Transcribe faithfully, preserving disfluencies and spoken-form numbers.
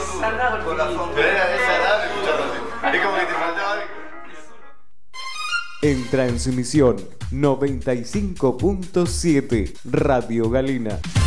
Salado el Corazón. Pero era desagradable escucharlo así. Es como que te faltaba algo. En transmisión noventa y cinco punto siete Radio Galena.